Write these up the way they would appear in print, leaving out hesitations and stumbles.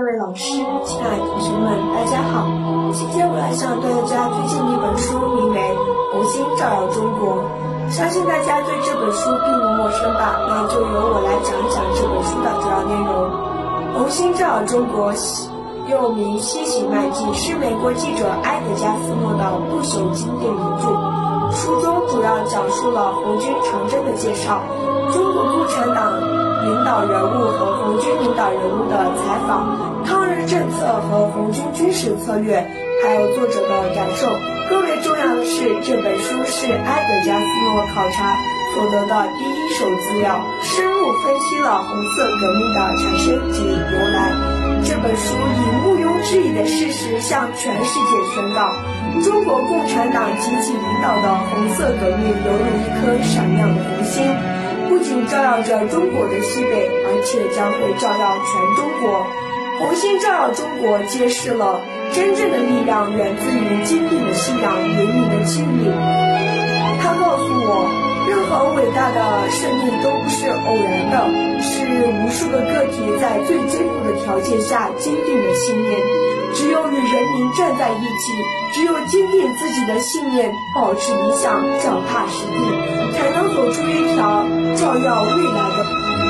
位老师，亲爱的同学们，大家好。今天我来向大家推荐的一本书，名为《红星照耀中国》。相信大家对这本书并不陌生吧？那就由我来讲讲这本书的主要内容。《红星照耀中国》又名《西行迈进》，是美国记者埃德加·斯诺的不朽经典名著。书中主要讲述了红军长征的介绍，中国共产党领导人物和红军领导人物的采访，抗日政策和红军军事策略，还有作者的感受。更为重要的是，这本书是埃德加·斯诺考察所得的第一手资料，深入分析了红色革命的产生及由来。这本书以毋庸置疑的事实向全世界宣告，中国共产党及其领导的红色革命犹如一颗闪亮的红星，不仅照耀着中国的西北，而且将会照耀全中国。红星照耀中国揭示了真正的力量源自于坚定的信仰、严明的纪律。他告诉我，任何伟大的胜利都不是偶然的，是无数个个体在最艰苦的条件下坚定的信念。只有与人民站在一起，只有坚定自己的信念，保持理想，脚踏实地，才能走出一条照耀未来的。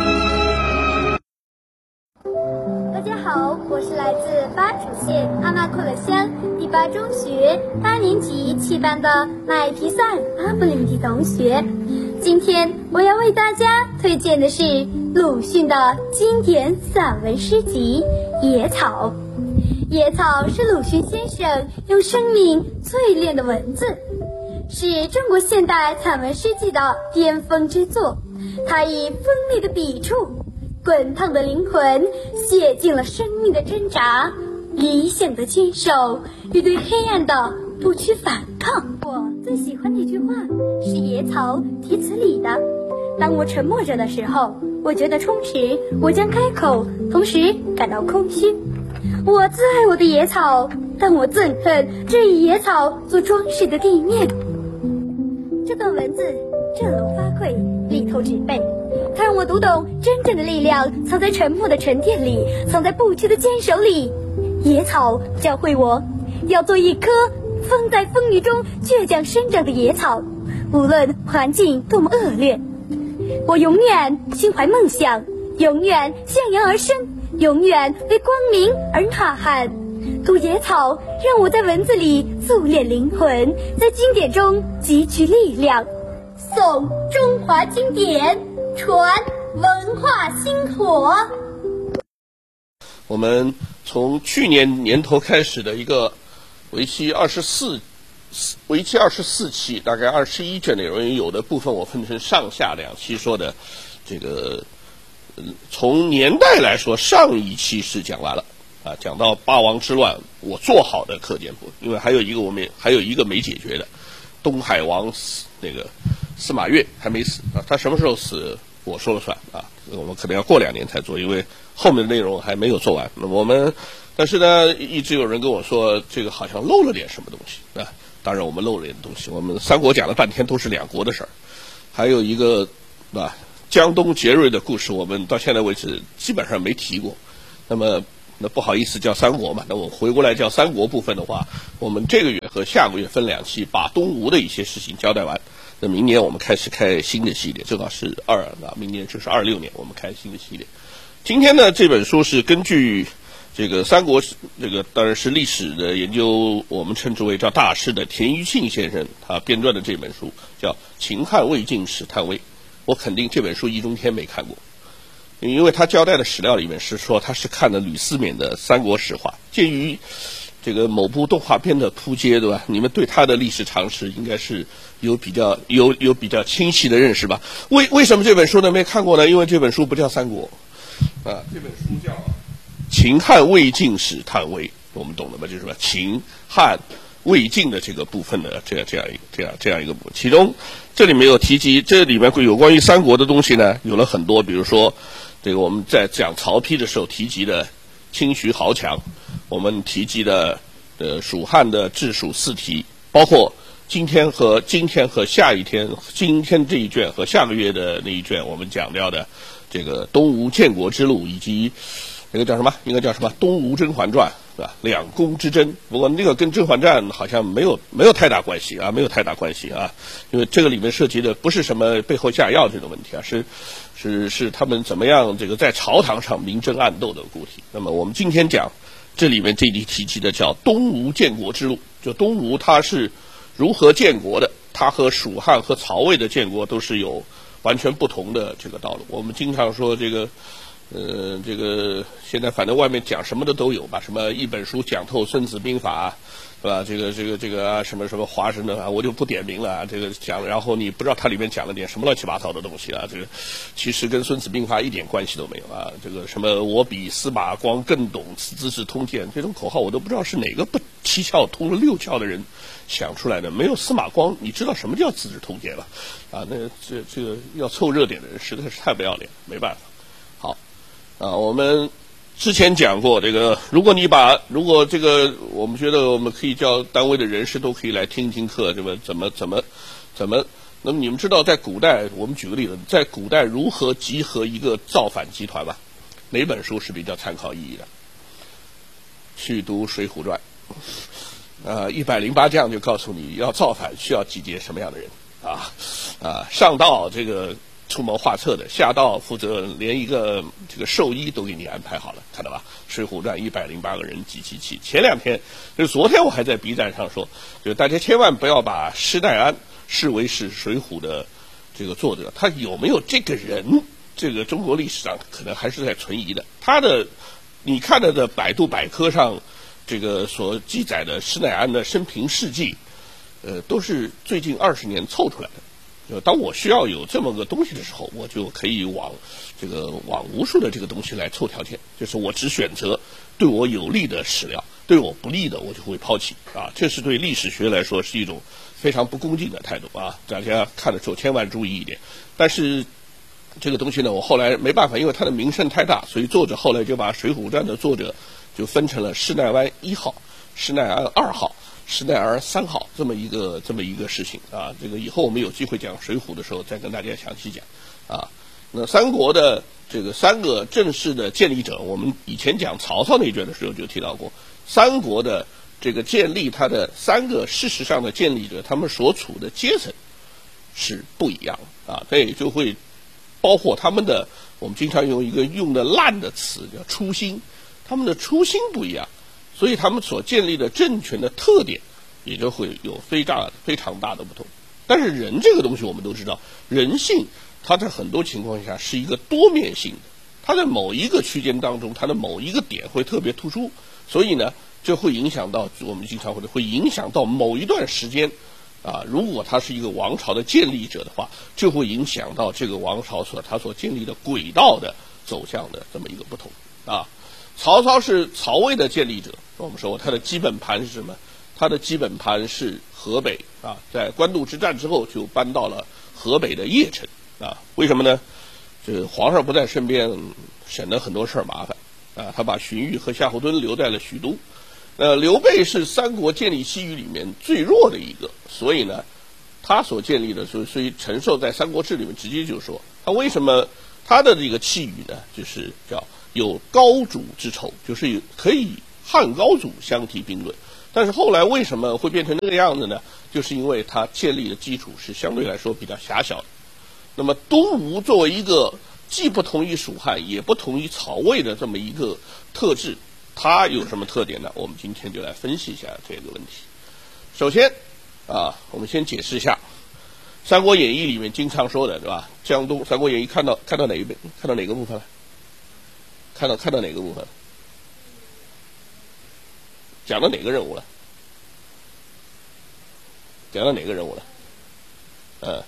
大家好，我是来自巴楚县阿纳库勒乡第8中学8年级7班的麦皮萨尔阿布林迪同学。今天我要为大家推荐的是鲁迅的经典散文诗集《野草》。《野草》是鲁迅先生用生命淬炼的文字，是中国现代散文诗集的巅峰之作。它以锋利的笔触、滚烫的灵魂，写尽了生命的挣扎、理想的坚守与对黑暗的不屈反抗。我最喜欢的一句话是野草题词里的：当我沉默着的时候，我觉得充实，我将开口，同时感到空虚。我自爱我的野草，但我憎恨这以野草做装饰的地面。这段文字振聋发聩，力透纸背，它让我读懂真正的力量藏在沉默的沉淀里，藏在不屈的坚守里。野草教会我要做一棵风在风雨中倔强生长的野草，无论环境多么恶劣，我永远心怀梦想，永远向阳而生，永远为光明而呐喊。读野草让我在文字里塑炼灵魂，在经典中汲取力量，颂中华经典，传文化星火。 我们从去年年头开始的一个为期24期，大概21卷内容，有的部分我分成上下2期说的。这个从年代来说，上一期是讲完了啊，讲到八王之乱我做好的课件部，因为还有一个没解决的，东海王那个司马越还没死啊，他什么时候死我说了算啊，我们可能要过2年才做，因为后面的内容还没有做完。那么但是呢，一直有人跟我说这个好像漏了点什么东西啊。当然我们漏了点东西，我们三国讲了半天都是2国的事儿，还有一个啊江东杰瑞的故事，我们到现在为止基本上没提过。那不好意思叫三国嘛，那我回过来叫三国部分的话，我们这个月和下个月分2期，把东吴的一些事情交代完。那明年我们开始开新的系列，正好是明年就是26年，我们开新的系列。今天呢，这本书是根据这个三国，这个当然是历史的研究，我们称之为叫大师的田余庆先生他编撰的这本书，叫《秦汉魏晋史探微》。我肯定这本书易中天没看过，因为他交代的史料里面是说他是看了吕思勉的《三国史话》。鉴于这个某部动画片的扑街，对吧？你们对他的历史常识应该是有比较清晰的认识吧？为什么这本书呢没看过呢？因为这本书不叫三国啊，这本书叫《秦汉魏晋史探微》，我们懂了吧？就是说秦汉魏晋的这个部分的这样一个部分，其中这里面有提及，这里面有关于三国的东西呢，有了很多，比如说这个我们在讲曹丕的时候提及的清徐豪强，我们提及的蜀汉的治蜀4题，包括今天和下一天，今天这一卷和下个月的那一卷，我们讲到的这个东吴建国之路，以及那个叫什么？应该叫什么？《东吴甄嬛传》是吧？两宫之争。不过那个跟《甄嬛传》好像没有太大关系啊，没有太大关系啊，因为这个里面涉及的不是什么背后下药这种问题啊，是他们怎么样这个在朝堂上明争暗斗的故事。那么我们今天讲这里面这里提及的叫东吴建国之路，就东吴它是如何建国的，它和蜀汉和曹魏的建国都是有完全不同的这个道路。我们经常说这个现在反正外面讲什么的都有吧，什么一本书讲透《孙子兵法》，是吧？这个啊，什么华生的啊，我就不点名了啊。这个讲，然后你不知道它里面讲了点什么乱七八糟的东西啊。这个其实跟《孙子兵法》一点关系都没有啊。这个什么我比司马光更懂《资治通鉴》这种口号，我都不知道是哪个不七窍通了六窍的人想出来的。没有司马光，你知道什么叫《资治通鉴》了？啊，那这个要凑热点的人实在是太不要脸，没办法。好。我们之前讲过这个，如果这个，我们觉得我们可以叫单位的人士都可以来听听课，这么怎么？那么你们知道在古代，我们举个例子，在古代如何集合一个造反集团吧？哪本书是比较参考意义的？去读《水浒传》，108将就告诉你要造反需要集结什么样的人上到这个出谋划策的，下到负责连一个这个兽医都给你安排好了，看到吧？《水浒传》108个人集齐齐。前两天就是昨天我还在 B 站上说，就大家千万不要把施耐庵视为是《水浒》的这个作者，他有没有这个人？这个中国历史上可能还是在存疑的。他的你看到的百度百科上这个所记载的施耐庵的生平事迹，都是最近20年凑出来的。当我需要有这么个东西的时候，我就可以往无数的这个东西来凑条件，就是我只选择对我有利的史料，对我不利的我就会抛弃啊。这是对历史学来说是一种非常不恭敬的态度啊！大家看的时候千万注意一点。但是这个东西呢，我后来没办法，因为它的名声太大，所以作者后来就把《水浒传》的作者就分成了施耐庵1号、施耐庵2号。施耐庵3号这么一个事情啊，这个以后我们有机会讲《水浒》的时候再跟大家详细讲啊。那三国的这个3个正式的建立者，我们以前讲曹操那卷的时候就提到过，三国的这个建立，它的3个事实上的建立者，他们所处的阶层是不一样的啊，这也就会包括他们的，我们经常用的烂的词叫初心，他们的初心不一样。所以他们所建立的政权的特点也就会有非常大的不同。但是人这个东西我们都知道，人性它在很多情况下是一个多面性的，它在某一个区间当中，它的某一个点会特别突出，所以呢就会影响到我们经常会影响到某一段时间啊，如果他是一个王朝的建立者的话，就会影响到这个王朝他所建立的轨道的走向的这么一个不同啊。曹操是曹魏的建立者，我们说他的基本盘是什么？他的基本盘是河北啊，在官渡之战之后就搬到了河北的邺城啊。为什么呢？这个皇上不在身边，省得很多事儿麻烦啊。他把荀彧和夏侯惇留在了许都。刘备是三国建立西域里面最弱的一个，所以呢，他所建立的，所以陈寿在《三国志》里面直接就说，他为什么他的这个气宇呢，就是叫有高祖之仇，就是可以汉高祖相提并论。但是后来为什么会变成这个样子呢？就是因为他建立的基础是相对来说比较狭小的。那么东吴作为一个既不同于蜀汉也不同于曹魏的这么一个特质，它有什么特点呢？我们今天就来分析一下这个问题。首先我们先解释一下《三国演义》里面经常说的，对吧？江东《三国演义》看到哪一本？看到哪个部分了？看到哪个部分？讲到哪个人物了？讲到哪个人物了？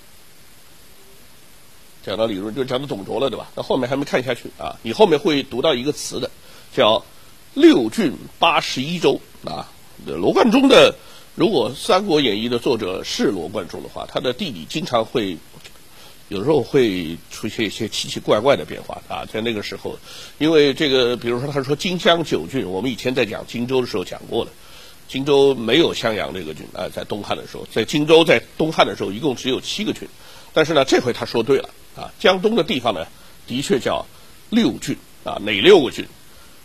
讲到李儒，就讲到董卓了，对吧？那后面还没看下去啊，你后面会读到一个词的，叫6郡81州啊。罗贯中的，如果《三国演义》的作者是罗贯中的话，他的地理经常会有时候会出现一些奇奇怪怪的变化啊。在那个时候，因为这个，比如说他说荆襄9郡，我们以前在讲荆州的时候讲过了，荆州没有襄阳这个郡啊，在东汉的时候，在荆州在东汉的时候一共只有7个郡，但是呢，这回他说对了啊，江东的地方呢，的确叫6郡啊，哪6个郡？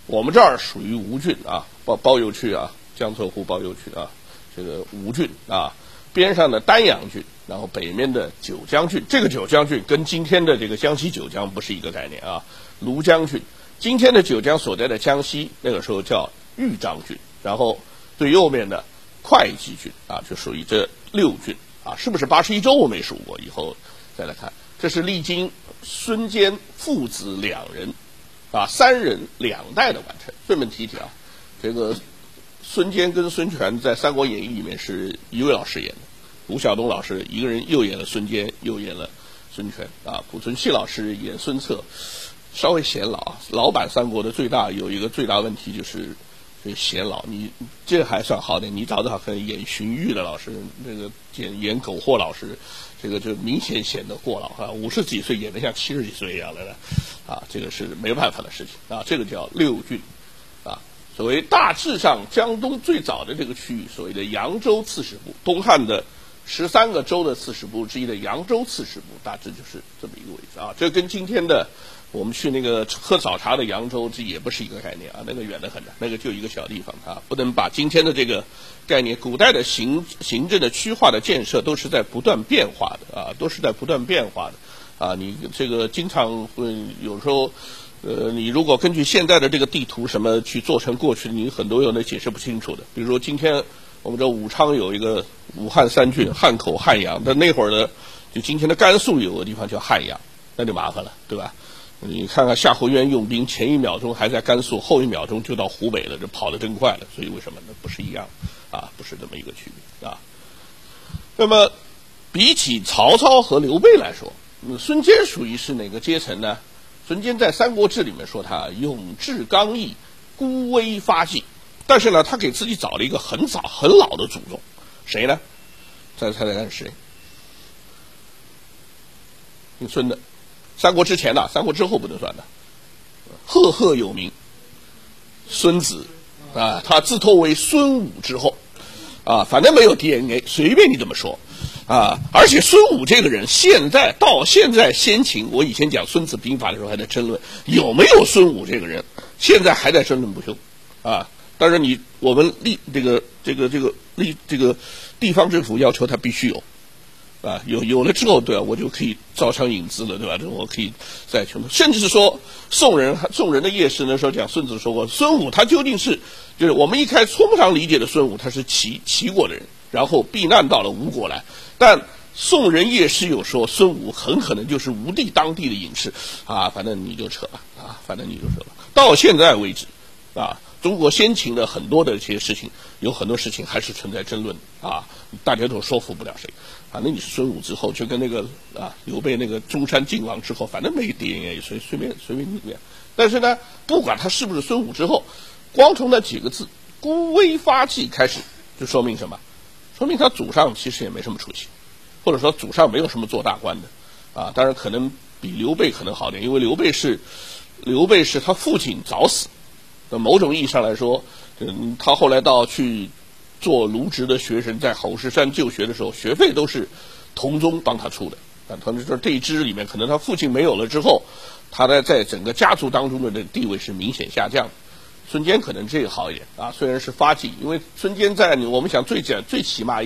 我们这儿属于吴郡啊，包邮区啊，江浙沪包邮区啊，这个吴郡啊，边上的丹阳郡，然后北面的九江郡。这个九江郡跟今天的这个江西九江不是一个概念啊，庐江郡。今天的九江所在的江西，那个时候叫豫章郡，然后最右面的会稽郡啊，就属于这6郡啊，是不是81州我没数过，以后再来看。这是历经孙坚父子2人啊3人2代的完成。顺便提一提啊，这个孙坚跟孙权在《三国演义》里面是一位老师演的，吴晓东老师一个人又演了孙坚，又演了孙权啊，濮存昕老师演孙策，稍微显老啊。老版三国的有一个最大问题就是显老，你这还算好点，你找可能演荀彧的老师，那个演苟活老师，这个就明显显得过老啊，50几岁演得像70几岁一样的了啊，这个是没办法的事情啊。这个叫6郡啊。所谓大致上江东最早的这个区域，所谓的扬州刺史部，东汉的13个州的刺史部之一的扬州刺史部，大致就是这么一个位置啊。这跟今天的我们去那个喝早茶的扬州，这也不是一个概念啊，那个远得很的，那个就一个小地方啊，不能把今天的这个概念。古代的行政的区划的建设都是在不断变化的啊，都是在不断变化的啊。你这个经常会有时候。你如果根据现在的这个地图什么去做成过去，你很多有的解释不清楚的。比如说今天我们这武昌有一个武汉3郡，汉口、汉阳，但那会儿呢，就今天的甘肃有个地方叫汉阳，那就麻烦了，对吧？你看看夏侯渊用兵，前1秒钟还在甘肃，后1秒钟就到湖北了，这跑得真快了。所以为什么呢？不是一样啊，不是这么一个区别啊。那么比起曹操和刘备来说，孙坚属于是哪个阶层呢？孙坚在《三国志》里面说他勇志刚毅，孤威发迹，但是呢，他给自己找了一个很老的祖宗，谁呢？再猜猜看是谁？姓孙的，三国之前的，三国之后不能算的，赫赫有名，孙子啊，他自托为孙武之后啊，反正没有 DNA， 随便你怎么说。啊！而且孙武这个人，到现在先秦，我以前讲《孙子兵法》的时候还在争论有没有孙武这个人，现在还在争论不休，啊！但是我们这个地方政府要求他必须有，啊，有了之后，对吧？我就可以招商引资了，对吧？这我可以再穷，甚至是说宋人的夜市那时候讲孙子说过，孙武他究竟是就是我们一开始初步上理解的孙武，他是齐国的人，然后避难到了吴国来。但宋人夜诗有说孙武很可能就是吴地当地的隐士啊，反正你就扯吧啊，到现在为止啊，中国先秦的很多的这些事情，有很多事情还是存在争论啊，大家都说服不了谁。反正你是孙武之后，就跟那个刘备那个中山靖王之后，反正没 DNA， 所以随便你怎么样。但是呢，不管他是不是孙武之后，光从那几个字“孤威发迹”开始，就说明什么？说明他祖上其实也没什么出息，或者说祖上没有什么做大官的啊。当然可能比刘备可能好点，因为刘备是他父亲早死，那某种意义上来说，他后来去做卢植的学生，在吼石山就学的时候，学费都是同宗帮他出的。但他说这一支里面，可能他父亲没有了之后，他在整个家族当中的地位是明显下降的。孙坚可能这个好一点啊，虽然是发迹，因为孙坚在我们想最起码